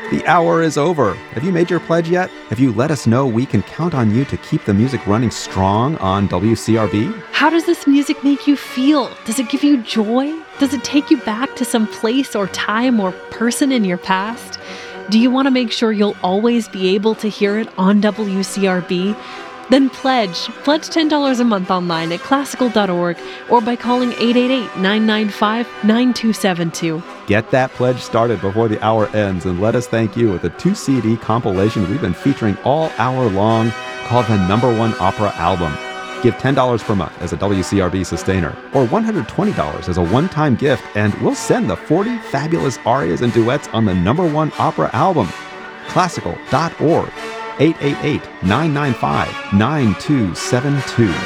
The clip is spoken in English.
The hour is over. Have you made your pledge yet? Have you let us know we can count on you to keep the music running strong on WCRB? How does this music make you feel? Does it give you joy? Does it take you back to some place or time or person in your past? Do you want to make sure you'll always be able to hear it on WCRB? Then pledge $10 a month online at classical.org or by calling 888-995-9272. Get that pledge started before the hour ends and let us thank you with a 2-CD compilation we've been featuring all hour long called the #1 Opera Album. Give $10 per month as a WCRB sustainer or $120 as a one-time gift, and we'll send the 40 fabulous arias and duets on the #1 Opera Album. Classical.org. 888-995-9272.